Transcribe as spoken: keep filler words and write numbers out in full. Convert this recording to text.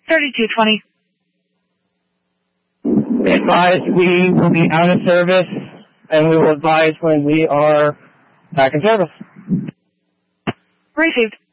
thirty-two twenty. Advise we will be out of service, and we will advise when we are back in service. Received.